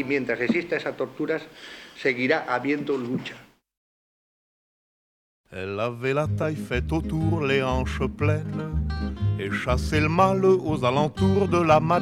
mientras exista esas torturas, seguirá habiendo lucha. Elle avait la taille faite autour, les hanches pleines, et chassait le mal aux alentours de la Madeleine.